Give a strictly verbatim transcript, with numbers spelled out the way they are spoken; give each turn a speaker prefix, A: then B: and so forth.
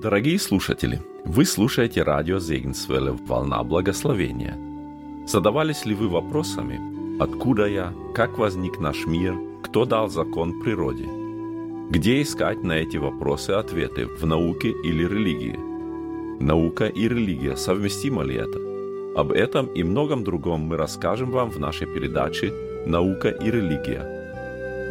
A: Дорогие слушатели, вы слушаете радио Зегенсвелле «Волна благословения». Задавались ли вы вопросами, откуда я, как возник наш мир, кто дал закон природе? Где искать на эти вопросы ответы, в науке или религии? Наука и религия, совместимо ли это? Об этом и многом другом мы расскажем вам в нашей передаче «Наука и религия».